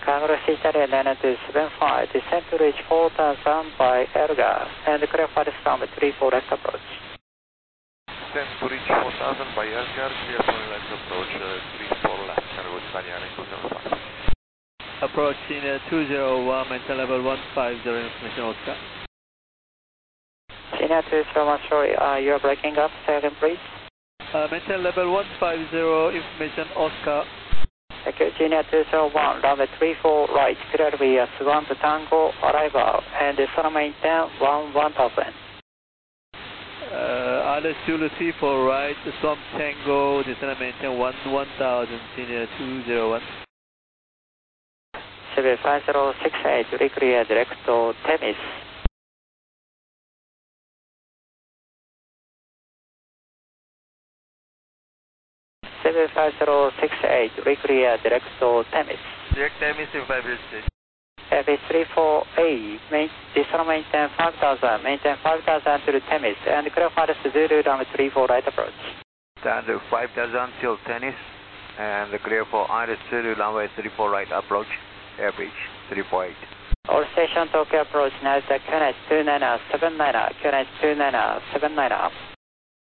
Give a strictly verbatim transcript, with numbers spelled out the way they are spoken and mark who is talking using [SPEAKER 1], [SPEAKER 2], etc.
[SPEAKER 1] Congress Italia nine two seven five, descend to reach four thousand by Elgar, and clear for this number three four left approach.
[SPEAKER 2] Descend to reach four thousand by Elgar, clear for left approach, uh, three four left, Congress Italia nine two seven five.
[SPEAKER 3] Approaching uh, two zero one, maintain level one five zero, information Oscar.
[SPEAKER 1] Senior two zero one, sorry, uh, you're breaking up, say again please.
[SPEAKER 3] Uh, maintain level one five zero, information Oscar.
[SPEAKER 1] Thank you, Senior two zero one, runway three four right, clear via Swan to Tango, arrival, and sun maintain one one thousand.
[SPEAKER 3] Uh, R S Zulu three four right, Swamp Tango, descend maintain one one thousand, Senior two zero one.
[SPEAKER 1] seven five zero six eight, reclear direct to Temis. seven five zero six eight, reclear direct to Temis.
[SPEAKER 3] Direct Temis in five zero six.
[SPEAKER 1] F is three four eight, main, descend maintain five thousand, maintain five thousand to Temis, and clear for the Zulu runway three four right approach.
[SPEAKER 4] Stand five thousand till Temis, and clear for Iris Zulu runway three four right approach, air bridge three four eight.
[SPEAKER 1] All station Tokyo approach, Nasdaq Q N H two nine seven nine, Q N H two nine seven nine.